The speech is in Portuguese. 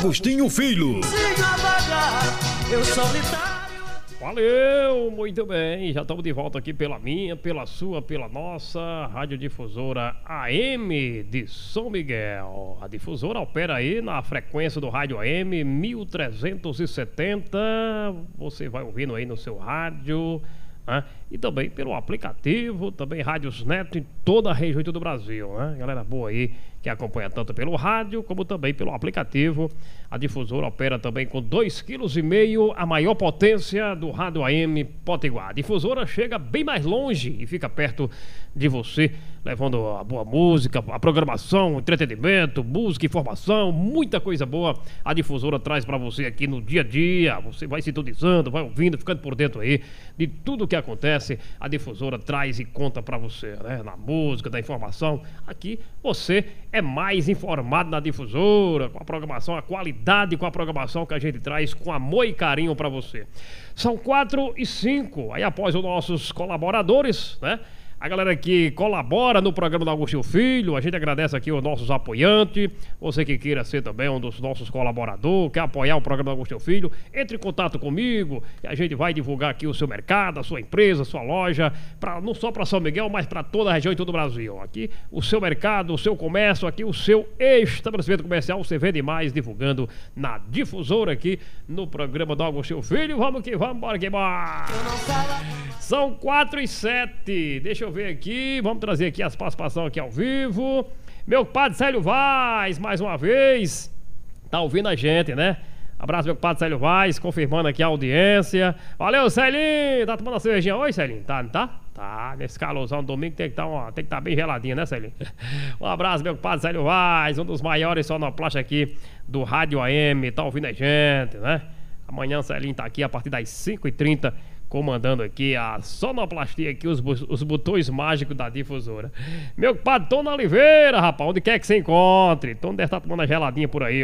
Agostinho Filho. Siga a vagar, eu solitário. Valeu, muito bem, já estamos de volta aqui pela minha, pela sua, pela nossa radiodifusora AM de São Miguel. A difusora opera aí na frequência do rádio AM 1370, você vai ouvindo aí no seu rádio, né? E também pelo aplicativo, também Rádios Neto em toda a região do Brasil, né? Galera boa aí que acompanha tanto pelo rádio como também pelo aplicativo. A difusora opera também com 2,5 kg, a maior potência do rádio AM Potiguar. A difusora chega bem mais longe e fica perto de você, levando a boa música, a programação, entretenimento, música, informação, muita coisa boa. A difusora traz pra você aqui no dia a dia. Você vai sintonizando, vai ouvindo, ficando por dentro aí de tudo que acontece. A difusora traz e conta pra você, né? Na música, da informação. Aqui você é mais informado na difusora, com a programação, a qualidade com a programação que a gente traz com amor e carinho pra você. São 4h05, aí após os nossos colaboradores, né? A galera que colabora no programa do Agostinho Filho, a gente agradece aqui os nossos apoiantes. Você que queira ser também um dos nossos colaboradores, quer apoiar o programa do Agostinho Filho, entre em contato comigo e a gente vai divulgar aqui o seu mercado, a sua empresa, a sua loja, não só para São Miguel, mas para toda a região e todo o Brasil. Aqui o seu mercado, o seu comércio, aqui o seu estabelecimento comercial, você vende mais divulgando na difusora aqui no programa do Agostinho Filho. Vamos que vamos, bora que bora! São 4h07, deixa eu ver aqui, vamos trazer aqui as participações aqui ao vivo. Meu padre Célio Vaz, mais uma vez, tá ouvindo a gente, né? Abraço, meu padre Célio Vaz, confirmando aqui a audiência. Valeu, Celinho, tá tomando a cervejinha hoje, Celinho? Tá, não tá? Tá, nesse calorzão domingo tem que estar bem geladinha, né, Celinho? Um abraço, meu padre Célio Vaz, um dos maiores sonoplastas aqui do Rádio AM, tá ouvindo a gente, né? Amanhã o Celinho tá aqui a partir das 5h30, comandando aqui a sonoplastia, aqui os botões mágicos da difusora. Meu padre Tony Oliveira, rapaz, onde quer que você encontre. Tony deve estar tomando a geladinha por aí.